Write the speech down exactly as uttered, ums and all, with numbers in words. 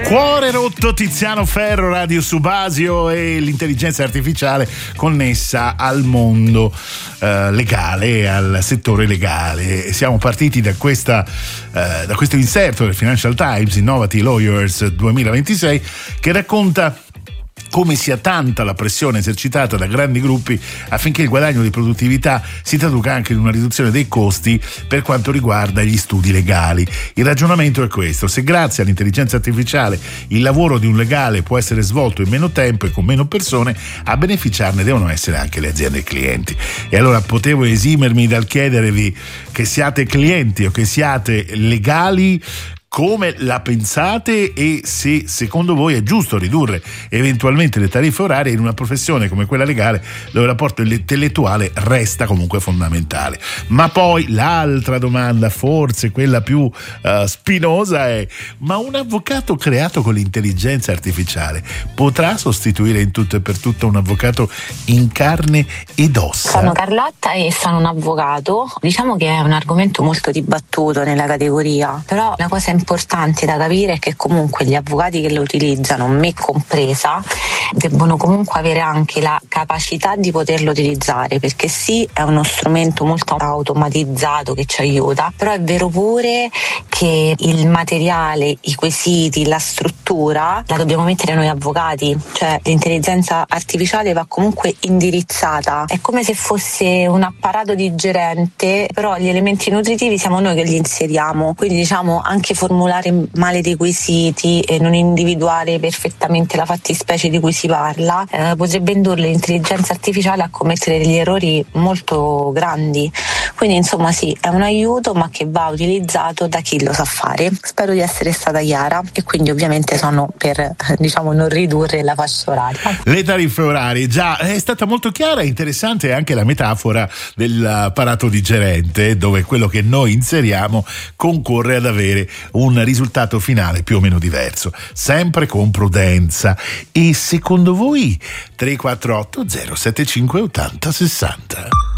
Cuore rotto, Tiziano Ferro, Radio Subasio e l'intelligenza artificiale connessa al mondo eh, legale, al settore legale. Siamo partiti da questa eh, da questo inserto del Financial Times, Innovative Lawyers duemilaventisei, che racconta come sia tanta la pressione esercitata da grandi gruppi affinché il guadagno di produttività si traduca anche in una riduzione dei costi per quanto riguarda gli studi legali. Il ragionamento è questo: se grazie all'intelligenza artificiale il lavoro di un legale può essere svolto in meno tempo e con meno persone, a beneficiarne devono essere anche le aziende clienti. E allora potevo esimermi dal chiedervi che siate clienti o che siate legali, come la pensate e se secondo voi è giusto ridurre eventualmente le tariffe orarie in una professione come quella legale, dove il rapporto intellettuale resta comunque fondamentale. Ma poi l'altra domanda, forse quella più uh, spinosa, è: ma un avvocato creato con l'intelligenza artificiale potrà sostituire in tutto e per tutto un avvocato in carne ed ossa? Sono Carlotta e sono un avvocato. Diciamo che è un argomento molto dibattuto nella categoria, però la cosa importante da capire è che comunque gli avvocati che lo utilizzano, me compresa, debbono comunque avere anche la capacità di poterlo utilizzare, perché sì, è uno strumento molto automatizzato che ci aiuta, però è vero pure che il materiale, i quesiti, la struttura la dobbiamo mettere noi avvocati, cioè l'intelligenza artificiale va comunque indirizzata, è come se fosse un apparato digerente, però gli elementi nutritivi siamo noi che li inseriamo, quindi diciamo anche formulare male dei quesiti e non individuare perfettamente la fattispecie di cui si parla eh, potrebbe indurre l'intelligenza artificiale a commettere degli errori molto grandi. Quindi insomma sì, è un aiuto, ma che va utilizzato da chi lo sa fare. Spero di essere stata chiara e quindi ovviamente sono per, diciamo, non ridurre la fascia oraria. Le tariffe orarie, già, è stata molto chiara e interessante anche la metafora dell'apparato digerente, dove quello che noi inseriamo concorre ad avere un risultato finale più o meno diverso, sempre con prudenza. E secondo voi tre quattro otto zero sette cinque otto zero sessanta